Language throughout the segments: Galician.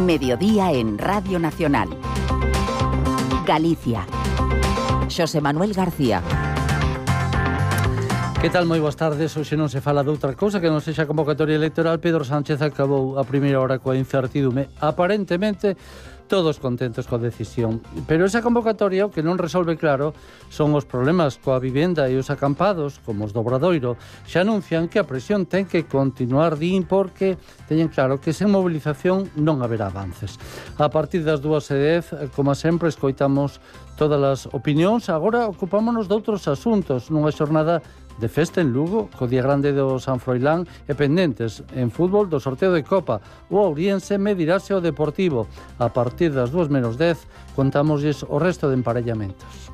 Mediodía en Radio Nacional. Galicia. Xosé Manuel García. Que tal? Moi boas tardes. Hoxe non se fala de outra cousa que non sexa convocatoria electoral. Pedro Sánchez acabou a primeira hora coa incertidume. Aparentemente, todos contentos coa decisión. Pero esa convocatoria o que non resolve claro son os problemas coa vivenda e os acampados, como os do Obradoiro. Xa anuncian que a presión ten que continuar, din, porque teñen claro que sen movilización non haberá avances. A partir das 2:10, como sempre, escoitamos todas as opinións. Agora ocupámonos de outros asuntos nunha xornada de festa en Lugo, co Día Grande do San Froilán e pendentes en fútbol do sorteo de Copa. O Ouriense medirase ao Deportivo. A partir das 2:10 contámoslles o resto de emparellamentos.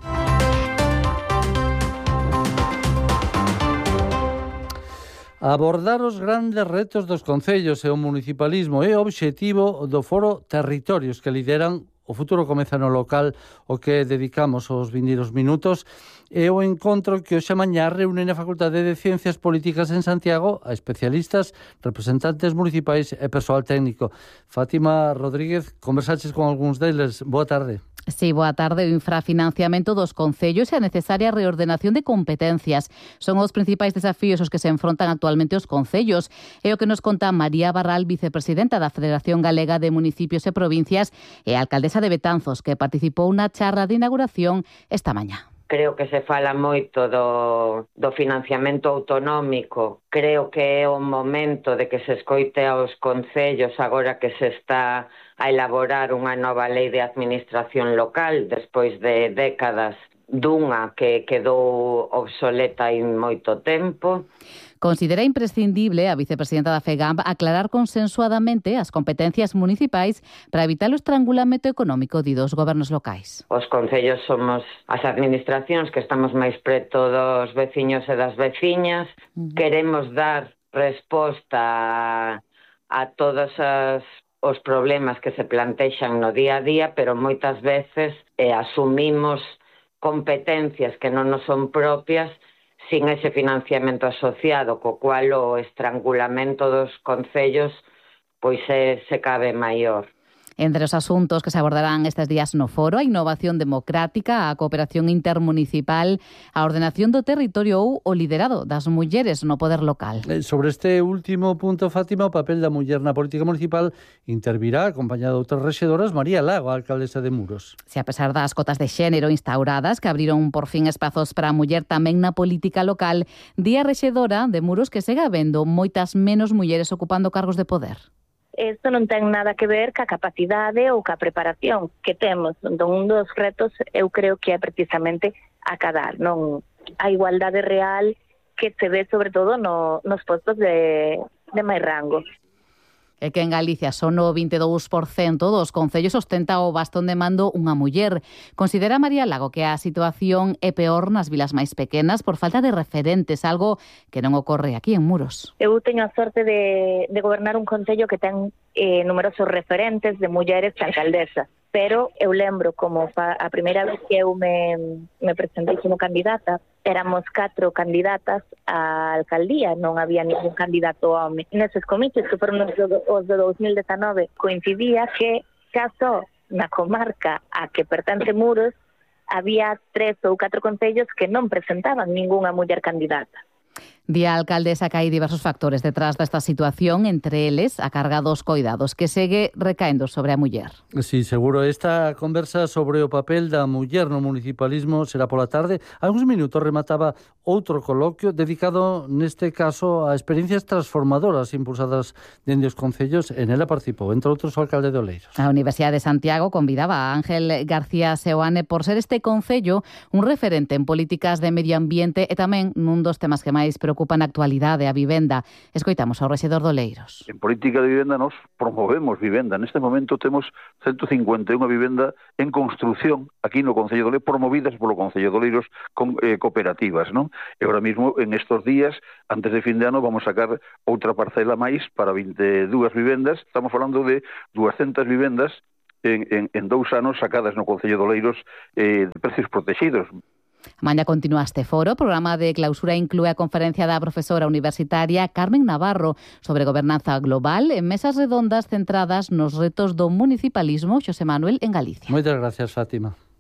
Abordar os grandes retos dos concellos e o municipalismo é o obxectivo do Foro Territorios que lideran O Futuro Comeza no Local, o que dedicamos os vindeiros minutos. É o encontro que hoxe mañá reúne na Facultade de Ciencias Políticas en Santiago a especialistas, representantes municipais e persoal técnico. Fátima Rodríguez, conversaches con algúns deles. Boa tarde. Sí, boa tarde. O infrafinanciamento dos concellos e a necesaria reordenación de competencias son os principais desafíos aos que se enfrontan actualmente os concellos. É o que nos conta María Barral, vicepresidenta da Federación Galega de Municipios e Provincias e alcaldesa de Betanzos, que participou na charla de inauguración esta mañá. Creo que se fala moito do financiamento autonómico. Creo que é o momento de que se escoite aos concellos agora que se está a elaborar unha nova lei de administración local despois de décadas dunha que quedou obsoleta en moito tempo. Considera imprescindible a vicepresidenta da FEGAMP aclarar consensuadamente as competencias municipais para evitar o estrangulamento económico de dos gobernos locais. Os concellos somos as administracións que estamos máis preto dos veciños e das veciñas. Queremos dar resposta a todos os problemas que se plantexan no día a día, pero moitas veces asumimos competencias que non nos son propias sin ese financiamento asociado, co cual o estrangulamento dos concellos pois se cabe maior. Entre os asuntos que se abordarán estes días no foro, a innovación democrática, a cooperación intermunicipal, a ordenación do territorio ou o liderado das mulleres no poder local. Sobre este último punto, Fátima, o papel da muller na política municipal intervirá, acompañada de outras rexedoras, María Lago, a alcaldesa de Muros. Se a pesar das cotas de xénero instauradas, que abriron por fin espazos para a muller tamén na política local, di a rexedora de Muros que segue habendo moitas menos mulleres ocupando cargos de poder. Isto non ten nada que ver ca capacidade ou ca preparación que temos. Un dos retos eu creo que é precisamente acadar, non a igualdade real que se ve sobre todo nos postos de máis rango. É que en Galicia son o 22% dos concellos ostenta o bastón de mando unha muller. Considera María Lago que a situación é peor nas vilas máis pequenas por falta de referentes, algo que non ocorre aquí en Muros. Eu teño a sorte de gobernar un concello que ten numerosos referentes de mulleres alcaldesas, pero eu lembro como a primeira vez que eu me presentei como candidata, éramos 4 candidatas á alcaldía, non había ningún candidato home. Neses comicios, que foron os de 2019, coincidía que caso na comarca a que pertence Muros había 3 ou 4 concellos que non presentaban ningunha muller candidata. Di a alcaldesa que hai diversos factores detrás desta situación, entre eles a carga dos coidados, que segue recaendo sobre a muller. Sí, seguro. Esta conversa sobre o papel da muller no municipalismo será pola tarde. A uns minutos remataba outro coloquio dedicado, neste caso, a experiencias transformadoras impulsadas dende os concellos. En ela participou, entre outros, o alcalde de Oleiros. A Universidade de Santiago convidaba a Ángel García Seoane por ser este concello un referente en políticas de medio ambiente e tamén nun dos temas que máis preocupa na actualidade, a vivenda. Escoitamos ao rexedor de Oleiros. En política de vivenda nos promovemos vivenda. Neste momento temos 151 vivenda en construción aquí no Concello de Oleiros, promovidas polo Concello de Oleiros con cooperativas, non? E agora mesmo, en estos días, antes de fin de ano, vamos a sacar outra parcela máis para 22 vivendas. Estamos falando de 200 vivendas en 2 anos sacadas no Concello de Oleiros de precios protegidos. Mañá continúa este foro. O programa de clausura inclúe a conferencia da profesora universitaria Carmen Navarro sobre gobernanza global en mesas redondas centradas nos retos do municipalismo, Xosé Manuel, en Galicia. Moitas gracias, Fátima.